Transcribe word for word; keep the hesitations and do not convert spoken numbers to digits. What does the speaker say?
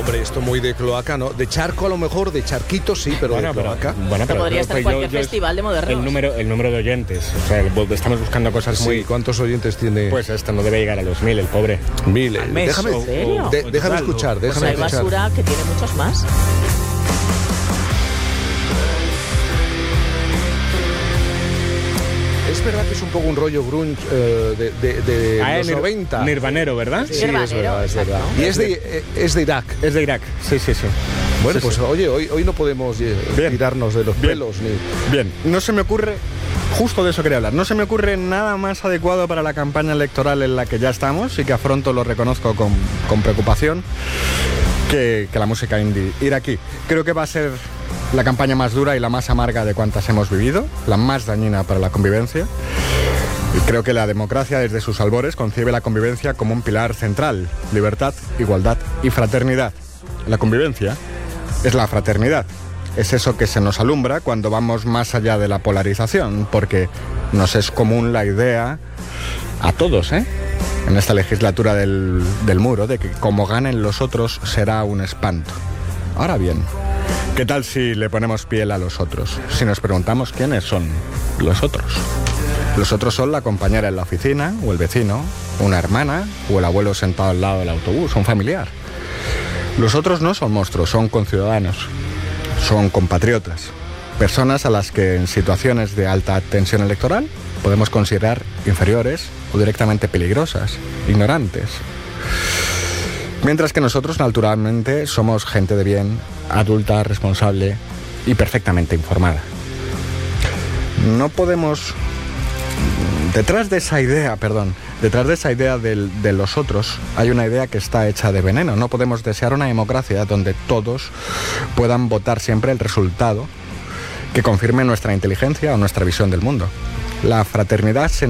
hombre, esto muy de cloaca, ¿no? De charco a lo mejor, de charquito sí, pero bueno, de cloaca. Pero, bueno, pero podría estar en cualquier yo, yo festival de modernos. El número, el número de oyentes, o sea, estamos buscando cosas Sí, muy... ¿cuántos oyentes tiene? Pues esto no debe llegar a los mil, el pobre. Mil. Al mes, déjame, o- ¿En serio? de- o déjame total, escuchar, o- Pues déjame hay escuchar. basura que tiene muchos más. Es verdad que es un poco un rollo grunge eh, de, de, de Ah, los nir- noventa. Nirvanero, ¿verdad? Sí, es Nirvanero, verdad, es verdad. exacto. Y es de, eh, es de Irak. Es de Irak, sí, sí, sí. Bueno, Sí, pues sí. oye, hoy, hoy no podemos eh, Bien. tirarnos de los Bien. pelos ni... Bien, no se me ocurre, justo de eso quería hablar, no se me ocurre nada más adecuado para la campaña electoral en la que ya estamos y que afronto, lo reconozco con, con preocupación, que, que la música indie iraquí. Creo que va a ser la campaña más dura y la más amarga de cuantas hemos vivido, la más dañina para la convivencia. Y creo que la democracia desde sus albores concibe la convivencia como un pilar central: libertad, igualdad y fraternidad. La convivencia es la fraternidad. Es eso que se nos alumbra cuando vamos más allá de la polarización, porque nos es común la idea, a todos, ¿eh?, en esta legislatura del, del muro, de que como ganen los otros será un espanto. Ahora bien, ¿qué tal si le ponemos piel a los otros? Si nos preguntamos quiénes son los otros. Los otros son la compañera en la oficina, o el vecino, una hermana, o el abuelo sentado al lado del autobús, un familiar. Los otros no son monstruos, son conciudadanos, son compatriotas, personas a las que en situaciones de alta tensión electoral podemos considerar inferiores o directamente peligrosas, ignorantes. Mientras que nosotros naturalmente somos gente de bien, adulta, responsable y perfectamente informada. No podemos... Detrás de esa idea, perdón, detrás de esa idea del, de los otros, hay una idea que está hecha de veneno. No podemos desear una democracia donde todos puedan votar siempre el resultado que confirme nuestra inteligencia o nuestra visión del mundo. La fraternidad se